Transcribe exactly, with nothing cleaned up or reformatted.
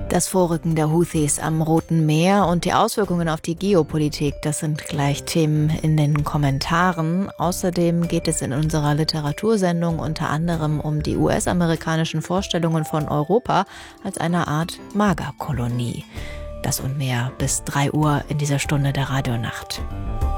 Das Vorrücken der Houthis am Roten Meer und die Auswirkungen auf die Geopolitik, das sind gleich Themen in den Kommentaren. Außerdem geht es in unserer Literatursendung unter anderem um die U S-amerikanischen Vorstellungen von Europa als einer Art Magerkolonie. Das und mehr bis drei Uhr in dieser Stunde der Radionacht.